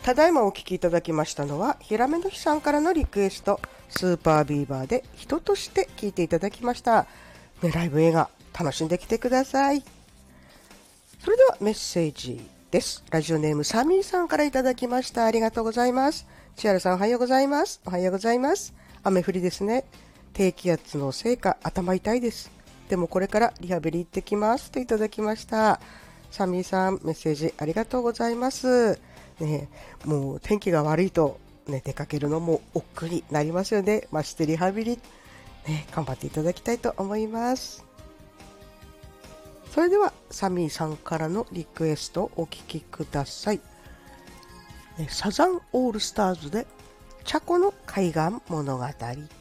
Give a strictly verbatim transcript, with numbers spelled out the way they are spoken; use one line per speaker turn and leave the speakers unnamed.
ただいまお聞きいただきましたのは、ひらめの日さんからのリクエスト、スーパービーバーで人として聞いていただきました。ね、ライブ映画、楽しんできてください。それではメッセージです。ラジオネームサミーさんからいただきました。ありがとうございます。千原さんおはようございます。おはようございます。雨降りですね。低気圧のせいか頭痛いです。でもこれからリハビリ行ってきますといただきました。サミーさんメッセージありがとうございます。ね、もう天気が悪いと、ね、出かけるのも億劫になりますよね。ましてリハビリ、ね、頑張っていただきたいと思います。それではサミーさんからのリクエストをお聞きください。サザンオールスターズでチャコの海岸物語。